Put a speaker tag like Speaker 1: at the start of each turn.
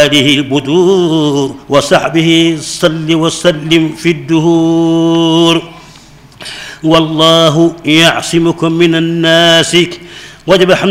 Speaker 1: وآله البدور وصحبه صل وسلم في الدهور. والله يعصمكم من الناس. وجب